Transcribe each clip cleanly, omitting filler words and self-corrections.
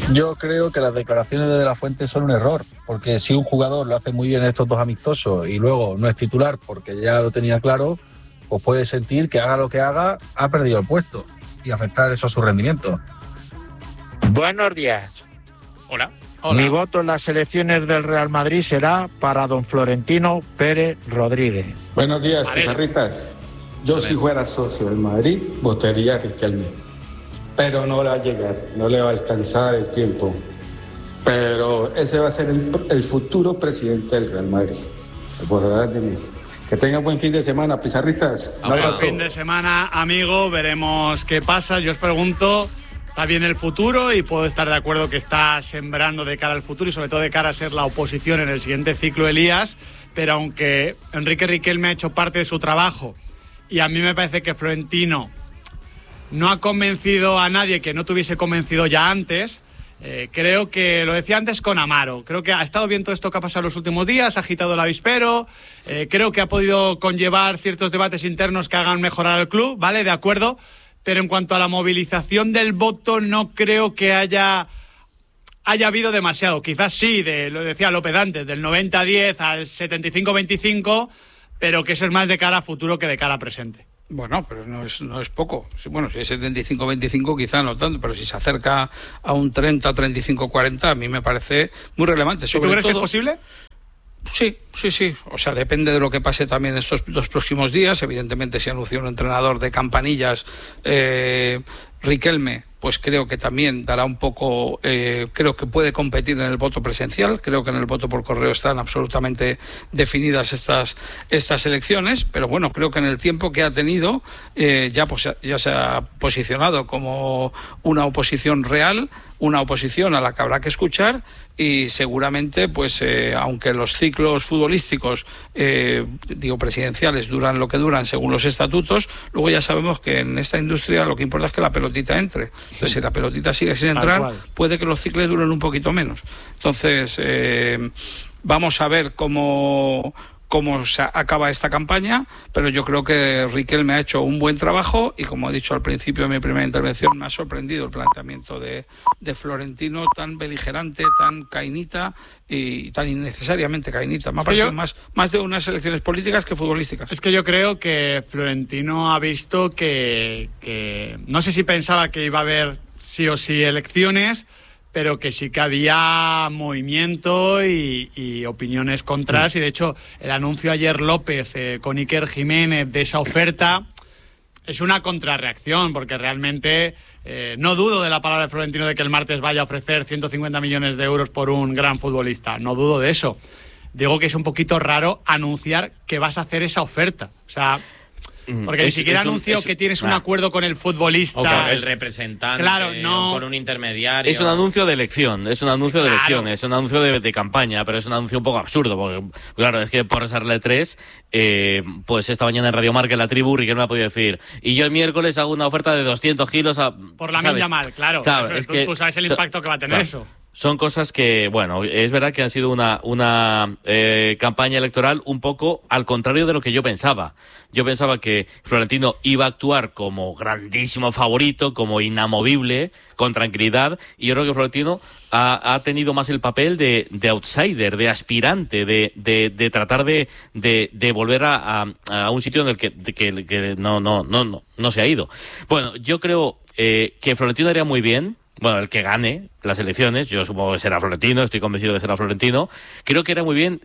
Yo creo que las declaraciones de la Fuente son un error, porque si un jugador lo hace muy bien en estos dos amistosos y luego no es titular porque ya lo tenía claro, pues puede sentir que haga lo que haga, ha perdido el puesto y afectar eso a su rendimiento. Buenos días. Hola. Mi voto en las elecciones del Real Madrid será para don Florentino Pérez Rodríguez. Buenos días, pizarritas. Yo si fuera socio del Madrid, votaría a Riquelme. Pero no le va a llegar, no le va a alcanzar el tiempo. Pero ese va a ser el futuro presidente del Real Madrid. Por verdad de mí. Que tengan buen fin de semana, pizarritas. Buen fin de semana, amigo. Veremos qué pasa. Yo os pregunto, ¿está bien el futuro? Y puedo estar de acuerdo que está sembrando de cara al futuro y sobre todo de cara a ser la oposición en el siguiente ciclo, Elías. Pero aunque Enrique Riquelme ha hecho parte de su trabajo y a mí me parece que Florentino no ha convencido a nadie que no tuviese convencido ya antes. Creo que, lo decía antes con Amaro, creo que ha estado bien todo esto que ha pasado los últimos días, ha agitado el avispero, creo que ha podido conllevar ciertos debates internos que hagan mejorar al club, ¿vale? De acuerdo, pero en cuanto a la movilización del voto no creo que haya habido demasiado. Quizás sí, lo decía López antes, del 90-10 al 75-25, pero que eso es más de cara a futuro que de cara a presente. Bueno, pero no es poco. Bueno, si es 75-25 quizá no tanto, pero si se acerca a un 30-35-40 a mí me parece muy relevante. ¿Tú crees que es posible? Sí. O sea, depende de lo que pase también estos dos próximos días. Evidentemente, si anuncia un entrenador de campanillas, Riquelme, pues creo que también dará un poco, creo que puede competir en el voto presencial. Creo que en el voto por correo están absolutamente definidas estas elecciones, pero bueno, creo que en el tiempo que ha tenido ya se ha posicionado como una oposición real, una oposición a la que habrá que escuchar y seguramente, pues aunque los ciclos futbolísticos, presidenciales, duran lo que duran según los estatutos, luego ya sabemos que en esta industria lo que importa es que la pelotita entre. Entonces, si la pelotita sigue sin entrar, puede que los ciclos duren un poquito menos. Entonces, vamos a ver cómo se acaba esta campaña, pero yo creo que Riquelme ha hecho un buen trabajo y, como he dicho al principio de mi primera intervención, me ha sorprendido el planteamiento de Florentino, tan beligerante, tan cainita y tan innecesariamente cainita. Me ha parecido más de unas elecciones políticas que futbolísticas. Es que yo creo que Florentino ha visto que no sé si pensaba que iba a haber sí o sí elecciones, pero que sí que había movimiento y opiniones contras, y de hecho el anuncio ayer López con Iker Jiménez de esa oferta es una contrarreacción, porque realmente no dudo de la palabra de Florentino de que el martes vaya a ofrecer 150 millones de euros por un gran futbolista, no dudo de eso. Digo que es un poquito raro anunciar que vas a hacer esa oferta, o sea, porque ni siquiera anunció que tienes un acuerdo con el futbolista. O con el representante, claro, no, o con un intermediario. Es un anuncio de elección, es un anuncio de elecciones, es un anuncio de campaña, pero es un anuncio un poco absurdo, porque claro, es que por resarle 3, pues esta mañana en Radio Marca, en La Tribu, Riquelme ha podido decir, y yo el miércoles hago una oferta de 200 kilos por la Lamine Yamal, claro, es que tú sabes el impacto que va a tener eso. Son cosas que, bueno, es verdad que han sido una campaña electoral un poco al contrario de lo que yo pensaba. Yo pensaba que Florentino iba a actuar como grandísimo favorito, como inamovible, con tranquilidad, y yo creo que Florentino ha tenido más el papel de outsider, de aspirante, de tratar de volver a un sitio en el que no se ha ido. Bueno, yo creo que Florentino haría muy bien. Bueno, el que gane las elecciones, yo supongo que será Florentino, estoy convencido que será Florentino, creo que era muy bien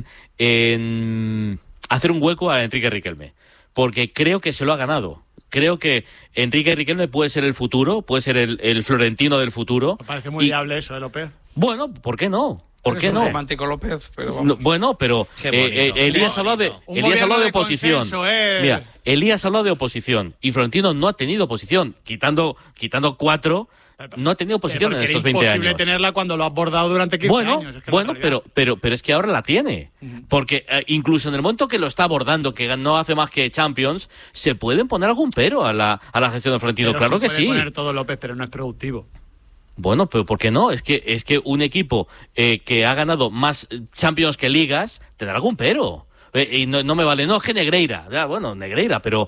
en hacer un hueco a Enrique Riquelme, porque creo que se lo ha ganado. Creo que Enrique Riquelme puede ser el futuro, puede ser el Florentino del futuro. Me parece muy viable eso, López. Bueno, ¿por qué no? ¿Por qué no? Romántico López, pero no, bueno, pero Elías habló de oposición. Consenso, Mira, Elías habló de oposición y Florentino no ha tenido oposición, quitando 4. No ha tenido oposición en estos 20 años. Es imposible tenerla cuando lo ha abordado durante 15 años. Es que pero es que ahora la tiene. Porque incluso en el momento que lo está abordando, que no hace más que Champions, se pueden poner algún pero a la gestión de Florentino. Pero claro que sí. Se puede poner todo López, pero no es productivo. Bueno, pero ¿por qué no? Es que un equipo que ha ganado más Champions que ligas, te da algún pero. y no me vale, no, es que Negreira, ya, bueno, Negreira, pero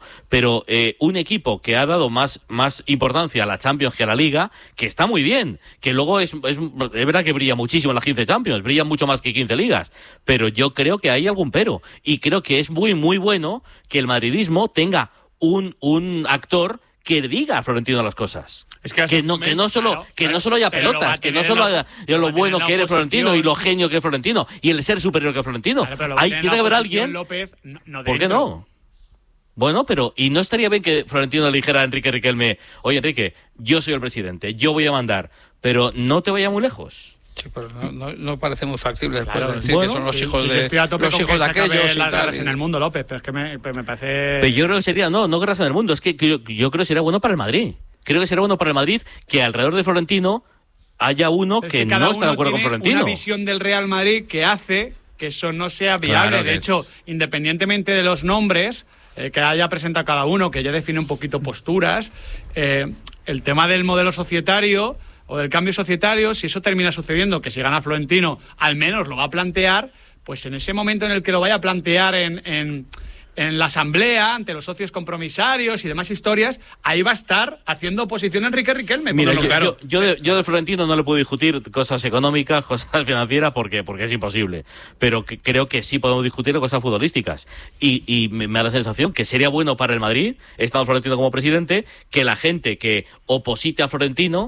un equipo que ha dado más importancia a la Champions que a la Liga, que está muy bien, que luego es verdad que brilla muchísimo en las 15 Champions, brilla mucho más que 15 ligas, pero yo creo que hay algún pero, y creo que es muy, muy bueno que el madridismo tenga un actor que diga a Florentino las cosas. Es que no solo haya pelotas, que no solo haya lo bueno que eres Florentino y lo genio que es Florentino y el ser superior que es Florentino. Claro, tiene que haber alguien. López, ¿Por qué no? Bueno, ¿y no estaría bien que Florentino le dijera a Enrique Riquelme, oye Enrique, yo soy el presidente, yo voy a mandar, pero no te vaya muy lejos? Sí, pero no parece muy factible después de decir bueno, que son los hijos sí, de estoy a tope los con hijos que de aquellos las guerras en el mundo, López, pero es que me parece. Pero yo creo que sería no guerras en el mundo, es que yo creo que sería bueno para el Madrid. Creo que será bueno para el Madrid que alrededor de Florentino haya uno que no está de acuerdo con Florentino. Una visión del Real Madrid que hace que eso no sea viable. Claro, de hecho, independientemente de los nombres que haya presentado cada uno, que ya define un poquito posturas, el tema del modelo societario o del cambio societario, si eso termina sucediendo, que si gana Florentino al menos lo va a plantear, pues en ese momento en el que lo vaya a plantear en la asamblea, ante los socios compromisarios y demás historias, ahí va a estar haciendo oposición a Enrique Riquelme. Mira, yo de Florentino no le puedo discutir cosas económicas, cosas financieras, porque es imposible. Pero creo que sí podemos discutir cosas futbolísticas. Y me da la sensación que sería bueno para el Madrid, estando Florentino como presidente, que la gente que oposite a Florentino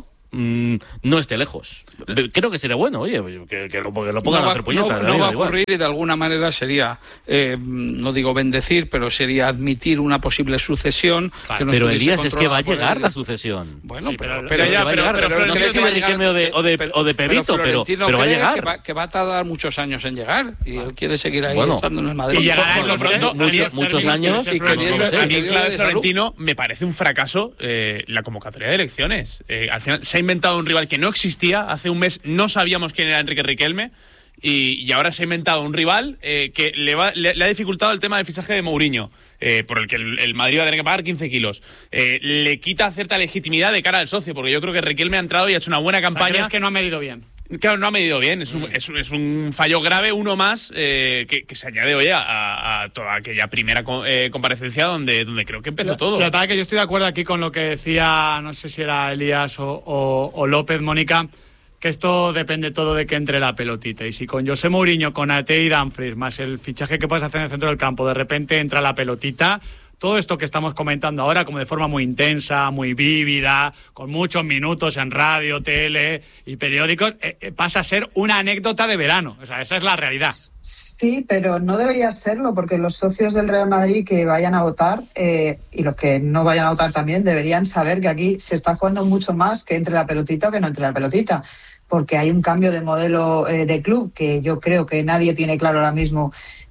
no esté lejos. Creo que sería bueno, oye, que lo pongan a hacer puñetas. No va a ocurrir y de alguna manera sería, no digo bendecir, pero sería admitir una posible sucesión. Claro, que pero Elías, es que va a llegar la sucesión. Bueno, sí, pero es que va a llegar. No sé si de Riquelme o de Pepito, pero va a llegar. Que va a tardar muchos años en llegar y él quiere seguir ahí estando en el Madrid. Y llegará en lo pronto muchos años. Y que a mí en clave de Florentino me parece un fracaso la convocatoria de elecciones. Al final se ha inventado un rival que no existía. Hace un mes no sabíamos quién era Enrique Riquelme y ahora se ha inventado un rival que le ha dificultado el tema del fichaje de Mourinho, por el que el Madrid va a tener que pagar 15 kilos. Le quita cierta legitimidad de cara al socio, porque yo creo que Riquelme ha entrado y ha hecho una buena campaña. ¿Crees que no ha medido bien? Claro, no ha medido bien. Es un fallo grave, uno más, que se añade hoy a toda aquella primera comparecencia donde creo que empezó todo. La verdad es que yo estoy de acuerdo aquí con lo que decía, no sé si era Elías o López, Mónica, que esto depende todo de que entre la pelotita. Y si con José Mourinho, con Ate y Dumfries, más el fichaje que puedes hacer en el centro del campo, de repente entra la pelotita, todo esto que estamos comentando ahora, como de forma muy intensa, muy vívida, con muchos minutos en radio, tele y periódicos, pasa a ser una anécdota de verano. O sea, esa es la realidad. Sí, pero no debería serlo, porque los socios del Real Madrid que vayan a votar, y los que no vayan a votar también, deberían saber que aquí se está jugando mucho más que entre la pelotita o que no entre la pelotita, porque hay un cambio de modelo de club que yo creo que nadie tiene claro ahora mismo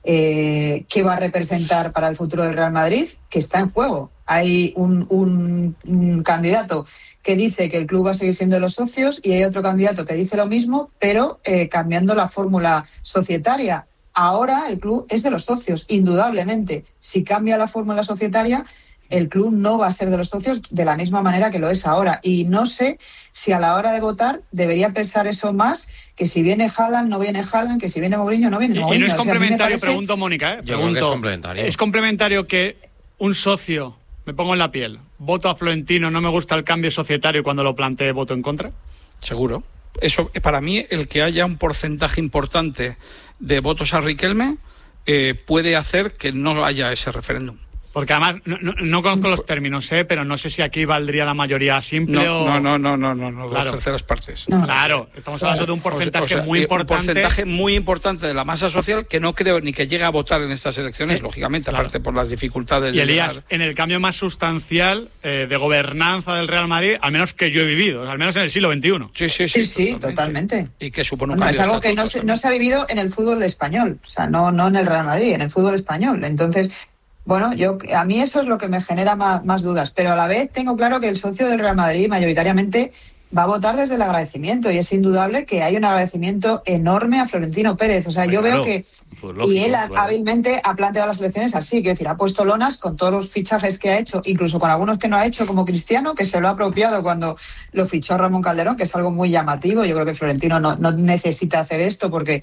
qué va a representar para el futuro del Real Madrid, que está en juego. Hay un candidato que dice que el club va a seguir siendo de los socios y hay otro candidato que dice lo mismo, pero cambiando la fórmula societaria. Ahora el club es de los socios, indudablemente. Si cambia la fórmula societaria, el club no va a ser de los socios de la misma manera que lo es ahora. Y no sé si a la hora de votar debería pesar eso más, que si viene Haaland, no viene Haaland, que si viene Mourinho, no viene Mourinho. Y no es complementario, pregunto, Mónica. Yo creo que es complementario. ¿Es complementario que un socio, me pongo en la piel, voto a Florentino, no me gusta el cambio societario y cuando lo plantee voto en contra? Seguro. Eso, para mí, el que haya un porcentaje importante de votos a Riquelme puede hacer que no haya ese referéndum. Porque además, no conozco los términos, pero no sé si aquí valdría la mayoría simple no, Claro. las terceras partes. No. Claro, estamos hablando de un porcentaje muy importante. Un porcentaje muy importante de la masa social que no creo ni que llegue a votar en estas elecciones, lógicamente, claro, aparte por las dificultades. Y Elías, en el cambio más sustancial de gobernanza del Real Madrid, al menos que yo he vivido, al menos en el siglo XXI. Sí, totalmente. Y que supone un cambio. Es algo que no se ha vivido en el fútbol español, o sea, no en el Real Madrid, en el fútbol español. Entonces, bueno, a mí eso es lo que me genera más dudas, pero a la vez tengo claro que el socio del Real Madrid mayoritariamente va a votar desde el agradecimiento y es indudable que hay un agradecimiento enorme a Florentino Pérez. O sea, yo veo que... Pues lógico, y él hábilmente ha planteado las elecciones así, quiero decir, ha puesto lonas con todos los fichajes que ha hecho, incluso con algunos que no ha hecho, como Cristiano, que se lo ha apropiado cuando lo fichó Ramón Calderón, que es algo muy llamativo. Yo creo que Florentino no necesita hacer esto porque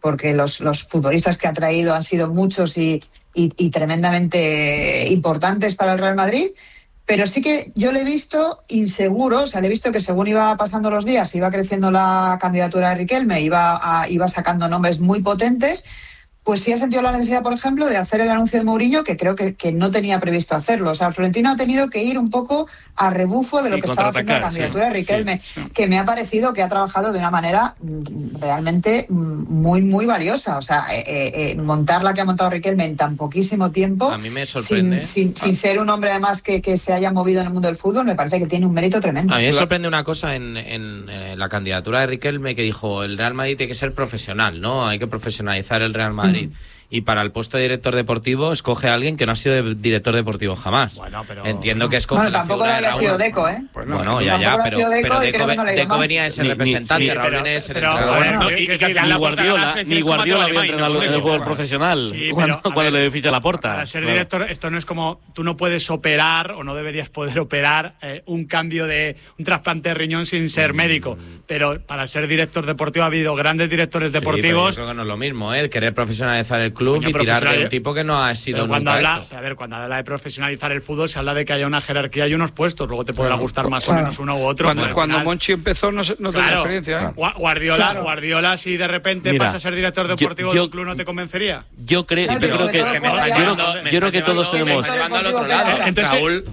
porque los futbolistas que ha traído han sido muchos y tremendamente importantes para el Real Madrid. Pero sí que yo le he visto inseguro, o sea, le he visto que según iba pasando los días, iba creciendo la candidatura de Riquelme, iba sacando nombres muy potentes. Pues sí ha sentido la necesidad, por ejemplo, de hacer el anuncio de Mourinho, que creo que no tenía previsto hacerlo. O sea, Florentino ha tenido que ir un poco a rebufo de lo que estaba haciendo la candidatura de Riquelme, que me ha parecido que ha trabajado de una manera realmente muy, muy valiosa. O sea, montar la que ha montado Riquelme en tan poquísimo tiempo, a mí me sorprende. Sin ser un hombre además que se haya movido en el mundo del fútbol, me parece que tiene un mérito tremendo. A mí me sorprende una cosa en la candidatura de Riquelme, que dijo, el Real Madrid tiene que ser profesional, ¿no? Hay que profesionalizar el Real Madrid. Y para el puesto de director deportivo escoge a alguien que no ha sido director deportivo jamás. Bueno, pero entiendo que escoge la tampoco lo había sido Deco, ¿eh? Bueno, ya, pero Deco venía de ser representante, Raúl venía de ser entrenador. Ni Guardiola había entrenado en el fútbol profesional cuando le ficha Laporta. Para ser director, esto no es como, tú no puedes operar o no deberías poder operar un cambio de un trasplante de riñón sin ser médico, pero para ser director deportivo ha habido grandes directores deportivos. Yo creo que no es lo mismo, el querer profesionalizar el club y tirar de un tipo que no ha sido nunca esto. Cuando habla de profesionalizar el fútbol se habla de que haya una jerarquía y unos puestos, luego te podrá gustar más o menos uno u otro. Cuando Monchi empezó no tenía experiencia. Guardiola, si de repente pasa a ser director deportivo del club, ¿no te convencería? Yo creo que todos tenemos. Raúl,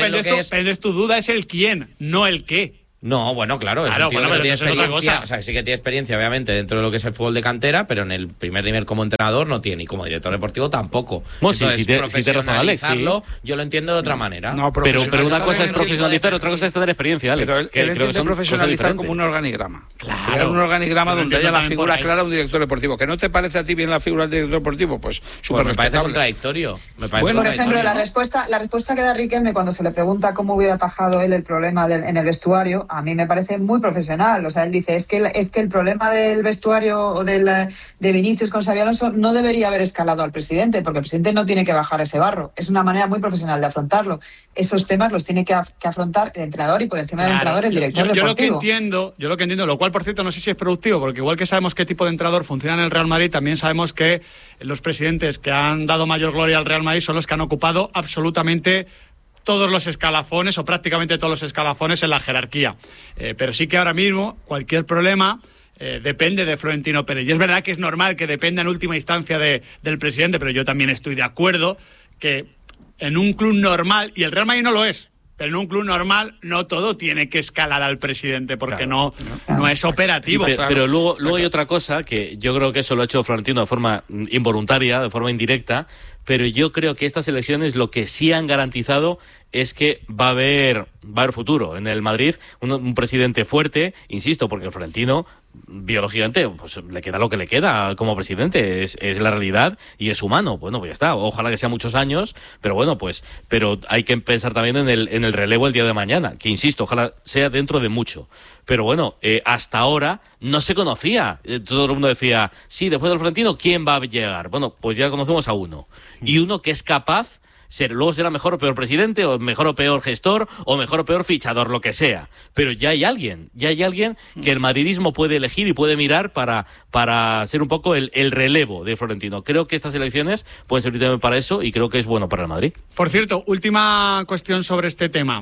pero tu duda es el quién, no el qué. No, bueno, claro, pero tiene eso es otra cosa. O sea, sí que tiene experiencia, obviamente, dentro de lo que es el fútbol de cantera, pero en el primer nivel como entrenador no tiene, y como director deportivo tampoco. Bueno, si te razón, Alex, sí. Yo lo entiendo de otra manera. No, pero una cosa es profesionalizar, otra cosa es tener experiencia, Alex. Pero él entiende profesionalizar como un organigrama. Claro. Un organigrama donde haya la figura clara de un director deportivo. ¿Que no te parece a ti bien la figura del director deportivo? Pues súper me parece contradictorio. Por ejemplo, la respuesta que da Riquelme cuando se le pregunta cómo hubiera atajado él el problema en el vestuario, a mí me parece muy profesional. O sea, él dice, es que el problema del vestuario o de Vinicius con Xabi Alonso no debería haber escalado al presidente, porque el presidente no tiene que bajar ese barro. Es una manera muy profesional de afrontarlo. Esos temas los tiene que afrontar el entrenador y por encima del entrenador el director deportivo. Yo lo que entiendo, lo cual, por cierto, no sé si es productivo, porque igual que sabemos qué tipo de entrenador funciona en el Real Madrid, también sabemos que los presidentes que han dado mayor gloria al Real Madrid son los que han ocupado absolutamente todos los escalafones o prácticamente todos los escalafones en la jerarquía. Pero sí que ahora mismo cualquier problema depende de Florentino Pérez. Y es verdad que es normal que dependa en última instancia del presidente, pero yo también estoy de acuerdo que en un club normal, y el Real Madrid no lo es, pero en un club normal no todo tiene que escalar al presidente porque no es operativo. Pero luego hay otra cosa que yo creo que eso lo ha hecho Florentino de forma involuntaria, de forma indirecta, pero yo creo que estas elecciones lo que sí han garantizado es que va a haber futuro en el Madrid, un presidente fuerte, insisto, porque el Florentino biológicamente pues le queda lo que le queda como presidente, es la realidad y es humano. Bueno, pues ya está, ojalá que sea muchos años, pero bueno, pero hay que pensar también en el relevo el día de mañana, que insisto, ojalá sea dentro de mucho. Pero bueno, hasta ahora no se conocía, todo el mundo decía, sí, después del Florentino, ¿quién va a llegar? Bueno, pues ya conocemos a uno, y uno que es capaz luego será mejor o peor presidente, o mejor o peor gestor, o mejor o peor fichador, lo que sea. Pero ya hay alguien que el madridismo puede elegir y puede mirar para ser un poco el relevo de Florentino. Creo que estas elecciones pueden servir también para eso y creo que es bueno para el Madrid. Por cierto, última cuestión sobre este tema.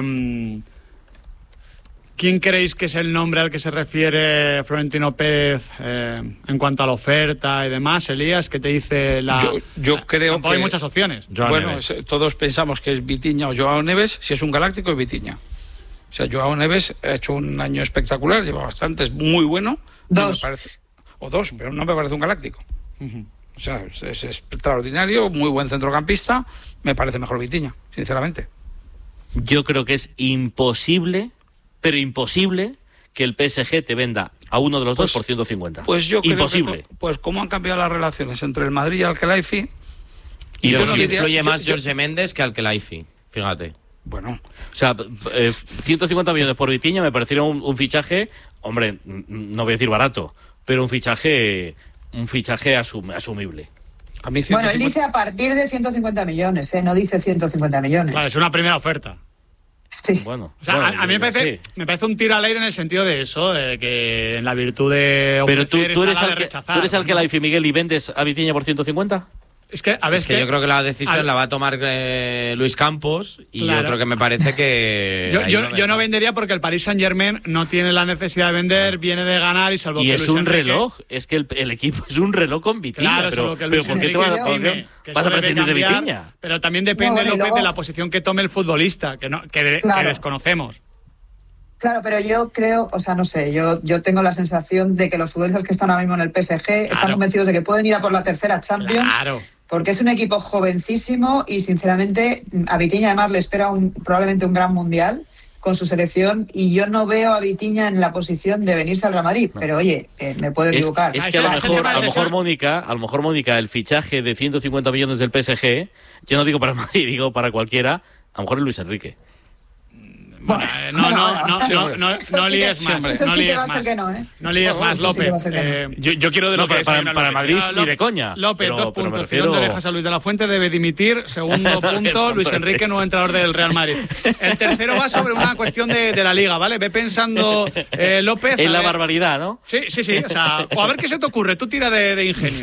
¿Quién creéis que es el nombre al que se refiere Florentino Pérez en cuanto a la oferta y demás? Elías, ¿qué te dice Yo creo que hay muchas opciones. Todos pensamos que es Vitinha o Joao Neves. Si es un galáctico, es Vitinha. O sea, Joao Neves ha hecho un año espectacular, lleva bastante, es muy bueno. Dos, pero no me parece un galáctico. O sea, es extraordinario, muy buen centrocampista. Me parece mejor Vitinha, sinceramente. Yo creo que es imposible, pero imposible, que el PSG te venda a uno de los dos por 150. Pues yo creo imposible. Pues cómo han cambiado las relaciones entre el Madrid y el Al-Khelaifi. Y yo no influye más Jorge Méndez que Al-Khelaifi, fíjate. Bueno, o sea, 150 millones por Vitinha me parecería un fichaje, hombre, no voy a decir barato, pero un fichaje asumible. A mí él dice a partir de 150 millones, no dice 150 millones. Vale, es una primera oferta. Sí. Bueno, o sea, a mí me parece un tiro al aire en el sentido de eso, de que en la virtud de pero tú eres al que la dice Miguel y vendes a Vitinha por 150. Es que, a ver, yo creo que la decisión la va a tomar Luis Campos y yo creo que me parece que... Yo no vendería porque el Paris Saint-Germain no tiene la necesidad de vender, viene de ganar y salvo y que es Luis un Enrique, reloj, es que el equipo es un reloj con Vitinha. Claro, pero ¿por qué te vas a prescindir de Vitinha? Pero también depende, López, de la posición que tome el futbolista, que desconocemos. Claro, pero yo creo, o sea, no sé, yo tengo la sensación de que los futbolistas que están ahora mismo en el PSG están convencidos de que pueden ir a por la tercera Champions. Claro. Porque es un equipo jovencísimo y, sinceramente, a Vitinha además le espera probablemente un gran mundial con su selección y yo no veo a Vitinha en la posición de venirse al Real Madrid. Pero, oye, me puedo equivocar. Es que a lo mejor, Mónica, el fichaje de 150 millones del PSG, yo no digo para Madrid, digo para cualquiera, a lo mejor es Luis Enrique. Bueno, no líes más. No líes más, López. Yo quiero de lo que para Madrid ni de coña. López, 2 puntos. Firón de orejas a Luis de la Fuente, debe dimitir. Segundo punto, Luis Enrique, nuevo entrenador del Real Madrid. El tercero va sobre una cuestión de la Liga, ¿vale? Ve pensando, López. En la barbaridad, ¿no? Sí. O sea, o a ver qué se te ocurre. Tú tira de ingenio.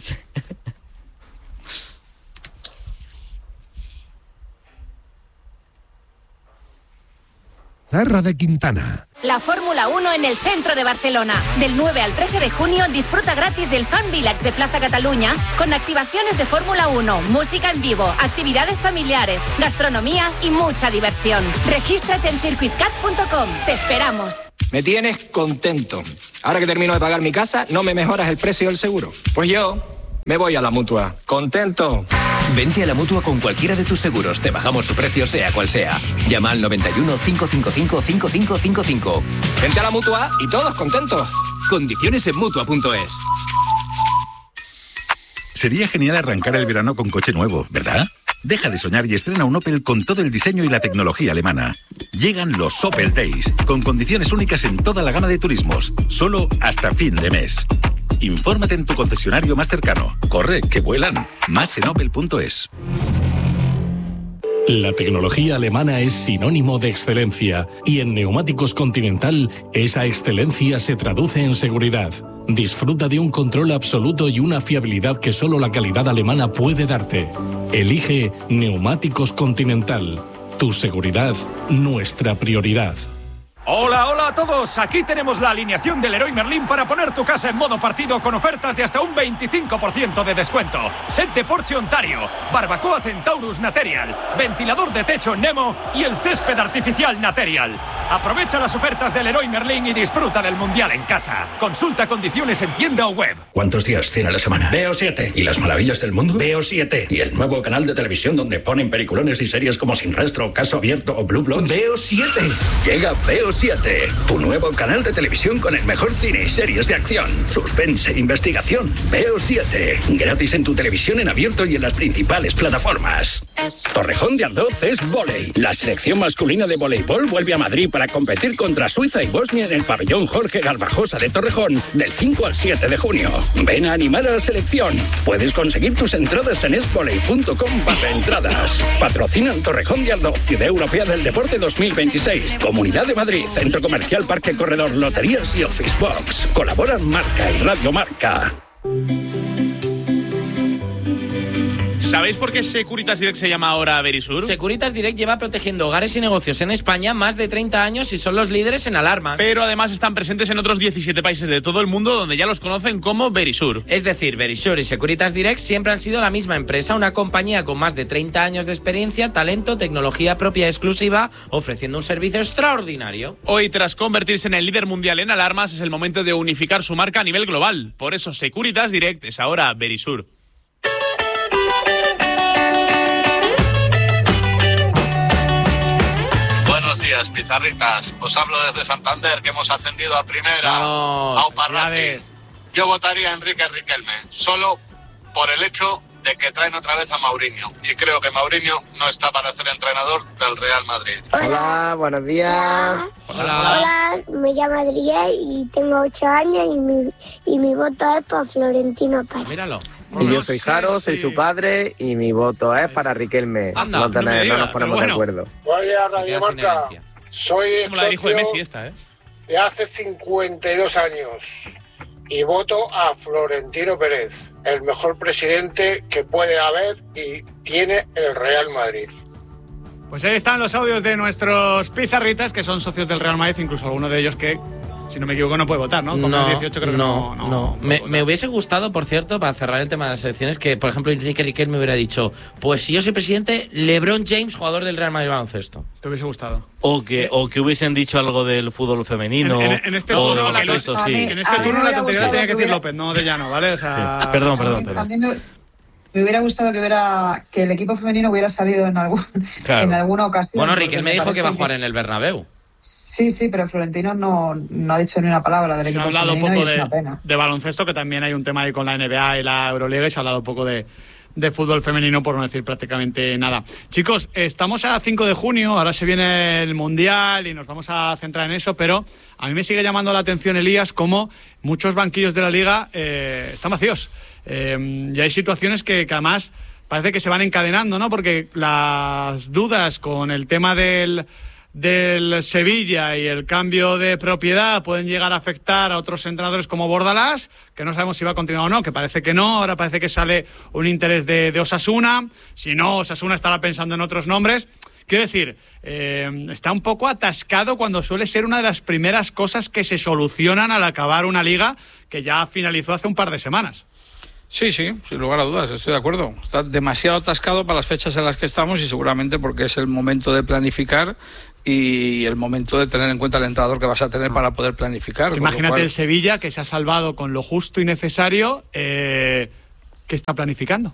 Zarra de Quintana. La Fórmula 1 en el centro de Barcelona. Del 9 al 13 de junio disfruta gratis del Fan Village de Plaza Cataluña con activaciones de Fórmula 1, música en vivo, actividades familiares, gastronomía y mucha diversión. Regístrate en circuitcat.com. Te esperamos. Me tienes contento. Ahora que termino de pagar mi casa, ¿no me mejoras el precio del seguro? Pues yo me voy a la Mutua. ¿Contento? Vente a la Mutua con cualquiera de tus seguros. Te bajamos su precio sea cual sea. Llama al 91 555 5555. Vente a la Mutua y todos contentos. Condiciones en Mutua.es. Sería genial arrancar el verano con coche nuevo, ¿verdad? Deja de soñar y estrena un Opel con todo el diseño y la tecnología alemana. Llegan los Opel Days, con condiciones únicas en toda la gama de turismos, solo hasta fin de mes. Infórmate en tu concesionario más cercano. Corre, que vuelan. Más en opel.es. La tecnología alemana es sinónimo de excelencia y en Neumáticos Continental esa excelencia se traduce en seguridad. Disfruta de un control absoluto y una fiabilidad que solo la calidad alemana puede darte. Elige Neumáticos Continental. Tu seguridad, nuestra prioridad. Hola, hola a todos. Aquí tenemos la alineación del Leroy Merlin para poner tu casa en modo partido con ofertas de hasta un 25% de descuento. Set de Porsche Ontario, barbacoa Centaurus Material, ventilador de techo Nemo y el césped artificial Material. Aprovecha las ofertas del Leroy Merlin y disfruta del Mundial en casa. Consulta condiciones en tienda o web. ¿Cuántos días tiene la semana? Veo 7. ¿Y las maravillas del mundo? Veo 7. ¿Y el nuevo canal de televisión donde ponen peliculones y series como Sin Rastro, Caso Abierto o Blue Bloods? Veo 7. Llega Veo 7, tu nuevo canal de televisión con el mejor cine y series de acción, suspense e investigación. Veo 7, gratis en tu televisión en abierto y en las principales plataformas. Torrejón de Ardoz es vóley. La selección masculina de voleibol vuelve a Madrid para competir contra Suiza y Bosnia en el pabellón Jorge Garbajosa de Torrejón del 5 al 7 de junio. Ven a animar a la selección. Puedes conseguir tus entradas en esvoley.com/entradas. Patrocinan Torrejón de Ardoz, Ciudad Europea del Deporte 2026, Comunidad de Madrid, Centro Comercial Parque Corredor, Loterías y Office Box. Colaboran Marca y Radio Marca. ¿Sabéis por qué Securitas Direct se llama ahora Verisur? Securitas Direct lleva protegiendo hogares y negocios en España más de 30 años y son los líderes en alarmas. Pero además están presentes en otros 17 países de todo el mundo donde ya los conocen como Verisur. Es decir, Verisur y Securitas Direct siempre han sido la misma empresa, una compañía con más de 30 años de experiencia, talento, tecnología propia exclusiva, ofreciendo un servicio extraordinario. Hoy, tras convertirse en el líder mundial en alarmas, es el momento de unificar su marca a nivel global. Por eso Securitas Direct es ahora Verisur. Pizarritas, os hablo desde Santander, que hemos ascendido a primera. Vamos, yo votaría a Enrique Riquelme, solo por el hecho de que traen otra vez a Mourinho. Y creo que Mourinho no está para ser entrenador del Real Madrid. Hola, buenos días. Hola, me llamo Adrián y tengo 8 años y mi voto es por Florentino Pérez. Míralo. Y yo soy Jaro, soy su padre y mi voto es para Riquelme. Anda, no nos ponemos de acuerdo. Guardia Radio Marca, soy Como la dijo de Messi esta, de hace 52 años y voto a Florentino Pérez, el mejor presidente que puede haber y tiene el Real Madrid. Pues ahí están los audios de nuestros pizarritas, que son socios del Real Madrid, incluso alguno de ellos que, si no me equivoco, no puede votar, ¿no? Con el 18 creo que no. Me hubiese gustado, por cierto, para cerrar el tema de las elecciones, que, por ejemplo, Enrique Riquelme me hubiera dicho, pues si yo soy presidente, LeBron James, jugador del Real Madrid baloncesto. ¿Te hubiese gustado? O que hubiesen dicho algo del fútbol femenino. En este turno, la tontería la tenía que decir López, no de Llano, ¿vale? O sea, sí. Perdón. Me hubiera gustado que el equipo femenino hubiera salido en alguna ocasión. Bueno, Riquelme dijo que va a jugar en el Bernabéu. Sí, pero Florentino no ha dicho ni una palabra del equipo femenino. Se ha hablado poco y es una pena. De baloncesto, que también hay un tema ahí con la NBA y la Euroliga, y se ha hablado poco de fútbol femenino, por no decir prácticamente nada. Chicos, estamos a 5 de junio, ahora se viene el Mundial y nos vamos a centrar en eso, pero a mí me sigue llamando la atención, Elías, cómo muchos banquillos de la Liga están vacíos. Y hay situaciones que además parece que se van encadenando, ¿no? Porque las dudas con el tema del Sevilla y el cambio de propiedad pueden llegar a afectar a otros entrenadores como Bordalás, que no sabemos si va a continuar o no, que parece que no. Ahora parece que sale un interés de Osasuna. Si no, Osasuna estará pensando en otros nombres. Quiero decir, está un poco atascado cuando suele ser una de las primeras cosas que se solucionan al acabar una liga que ya finalizó hace un par de semanas. Sí, sin lugar a dudas, estoy de acuerdo. Está demasiado atascado para las fechas en las que estamos y seguramente porque es el momento de planificar y el momento de tener en cuenta el entrenador que vas a tener para poder planificar. Imagínate el Sevilla, que se ha salvado con lo justo y necesario, ¿qué está planificando?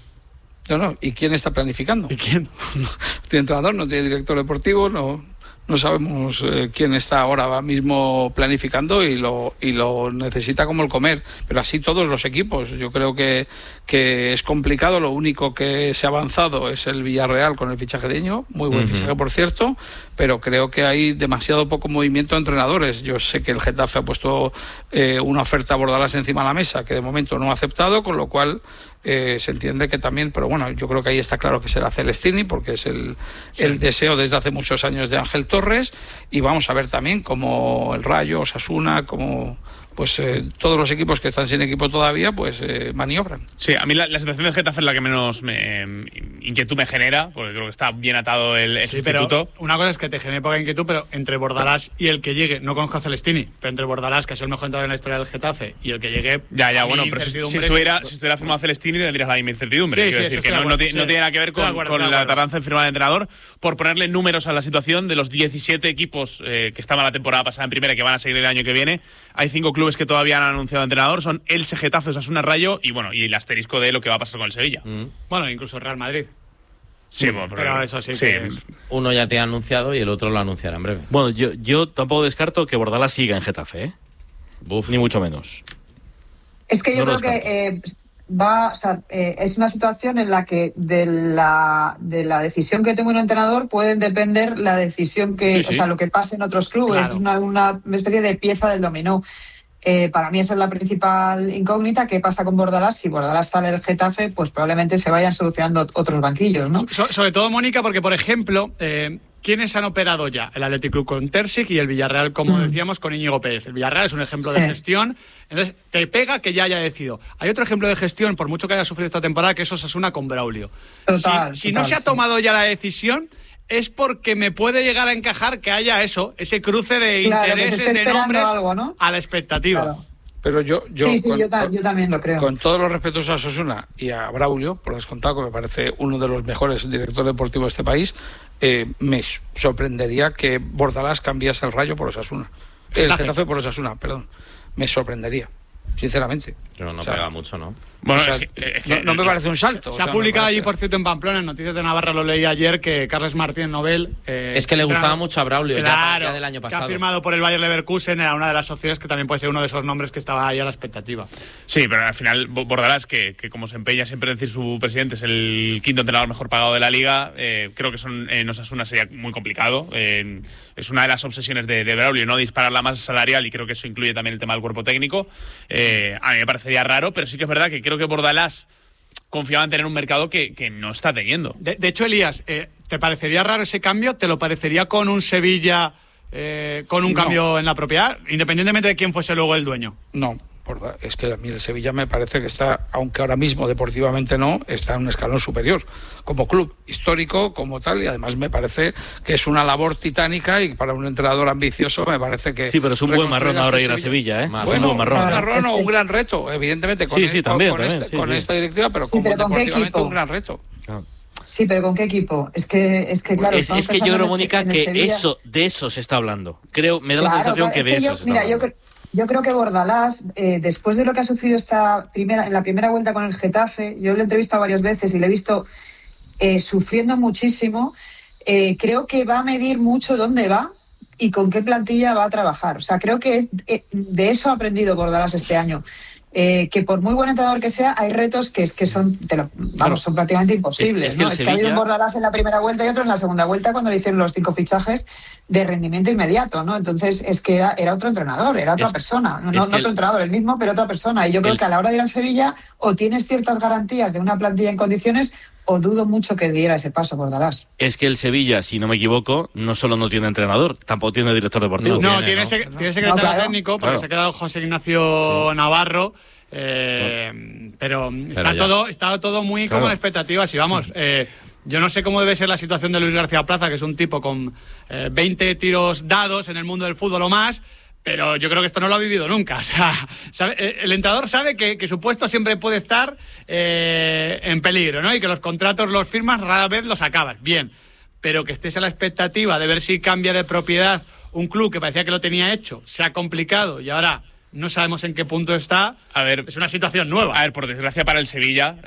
No, ¿y quién está planificando? ¿Y quién? No tiene entrenador, no tiene director deportivo, no sabemos quién está ahora mismo planificando y lo necesita como el comer, pero así todos los equipos. Yo creo que es complicado. Lo único que se ha avanzado es el Villarreal con el fichaje de Ño, muy buen fichaje por cierto, pero creo que hay demasiado poco movimiento de entrenadores. Yo sé que el Getafe ha puesto una oferta a Bordalás encima de la mesa que de momento no ha aceptado, con lo cual se entiende que también, pero bueno, yo creo que ahí está claro que será Celestini, porque es el deseo desde hace muchos años de Ángel Torres, y vamos a ver también como el Rayo, Osasuna, como todos los equipos que están sin equipo todavía, maniobran. Sí, a mí la situación del Getafe es la que menos inquietud me genera, porque creo que está bien atado el sustituto. Pero una cosa es que te genere poca inquietud, pero entre Bordalás y el que llegue, no conozco a Celestini, pero entre Bordalás, que es el mejor entrenador en la historia del Getafe, y el que llegue... Ya, bueno, pero si estuviera firmado Celestini tendrías la misma incertidumbre. Sí, quiero decir que no tiene nada que ver con la tardanza en firmar al entrenador, por ponerle números a la situación de los 17 equipos que estaban la temporada pasada en primera y que van a seguir el año que viene. Hay 5 clubes que todavía han anunciado entrenador, son Elche, Getafe, Osasuna, Rayo y el asterisco de lo que va a pasar con el Sevilla. Bueno, incluso el Real Madrid. Sí, pero eso sí que es... Uno ya te ha anunciado y el otro lo anunciará en breve. Bueno, yo tampoco descarto que Bordalás siga en Getafe, ¿eh? Ni mucho menos. Es que yo creo que es una situación en la que de la decisión que tome un entrenador puede depender la decisión que, lo que pase en otros clubes. Claro. Es una especie de pieza del dominó. Para mí esa es la principal incógnita. ¿Qué pasa con Bordalás? Si Bordalás sale del Getafe, pues probablemente se vayan solucionando otros banquillos, ¿no? Sobre todo, Mónica, porque, por ejemplo, ¿quiénes han operado ya? El Athletic Club con Terzic y el Villarreal, como decíamos, con Íñigo Pérez. El Villarreal es un ejemplo de gestión. Entonces, te pega que ya haya decidido. Hay otro ejemplo de gestión, por mucho que haya sufrido esta temporada, que es Osasuna con Braulio. Si no se ha tomado ya la decisión, es porque me puede llegar a encajar que haya ese cruce de intereses, de nombres, algo, ¿no? A la expectativa. Claro. Pero yo también lo creo. Con todos los respetos a Osasuna y a Braulio, por descontado, que me parece uno de los mejores directores deportivos de este país, me sorprendería que Bordalás cambiase el Rayo por Osasuna. El Getafe por Osasuna, perdón. Me sorprendería, sinceramente. Pero no pega mucho, ¿no? Bueno, no me parece un salto. Se ha publicado allí, por cierto, en Pamplona, en Noticias de Navarra, lo leí ayer, que Carles Martín Nobel... es que le gustaba mucho a Braulio, ya del año pasado. Que ha firmado por el Bayer Leverkusen, era una de las opciones que también puede ser uno de esos nombres que estaba ahí a la expectativa. Sí, pero al final Bordalás, que como se empeña siempre en decir su presidente, es el quinto entrenador mejor pagado de la Liga, creo que en Osasuna sería muy complicado. Es una de las obsesiones de Braulio, no disparar la masa salarial, y creo que eso incluye también el tema del cuerpo técnico. a mí me parecería raro, pero sí que es verdad que creo que Bordalás confiaba en tener un mercado que no está teniendo. De hecho, Elías, ¿te parecería raro ese cambio? ¿Te lo parecería con un Sevilla, con un cambio en la propiedad, independientemente de quién fuese luego el dueño? No. Es que a mí el Sevilla me parece que está, aunque ahora mismo deportivamente no, está en un escalón superior, como club histórico, como tal, y además me parece que es una labor titánica y para un entrenador ambicioso me parece que... Sí, pero es un buen marrón ahora ir a Sevilla, ¿eh? Bueno, un marrón o un gran reto, evidentemente, con esta directiva, pero como deportivamente un gran reto. Sí, pero ¿con qué equipo? Es que claro... Es que yo creo, Mónica, que de eso se está hablando. Me da la sensación que de eso se está hablando. Yo creo que Bordalás, después de lo que ha sufrido en la primera vuelta con el Getafe, yo le he entrevistado varias veces y le he visto sufriendo muchísimo, creo que va a medir mucho dónde va y con qué plantilla va a trabajar. O sea, creo que de eso ha aprendido Bordalás este año. Que por muy buen entrenador que sea, hay retos que son prácticamente imposibles. Es que ha habido un Bordalás en la primera vuelta y otro en la segunda vuelta cuando le hicieron los 5 fichajes de rendimiento inmediato, ¿no? Entonces es que era otro entrenador, era otra persona, no otro entrenador, el mismo, pero otra persona. Y yo creo que a la hora de ir al Sevilla o tienes ciertas garantías de una plantilla en condiciones o dudo mucho que diera ese paso Bordalás. Es que el Sevilla, si no me equivoco, no solo no tiene entrenador, tampoco tiene director deportivo. Tiene secretario técnico, porque se ha quedado José Ignacio Navarro. Pero está todo muy como en expectativas y vamos, yo no sé cómo debe ser la situación de Luis García Plaza, que es un tipo con 20 tiros dados en el mundo del fútbol o más, pero yo creo que esto no lo ha vivido nunca. O sea, el entrenador sabe que su puesto siempre puede estar en peligro, ¿no? Y que los contratos los firmas rara vez los acabas. Bien, pero que estés a la expectativa de ver si cambia de propiedad un club que parecía que lo tenía hecho, se ha complicado y ahora no sabemos en qué punto está. A ver, es una situación nueva. A ver, por desgracia para el Sevilla,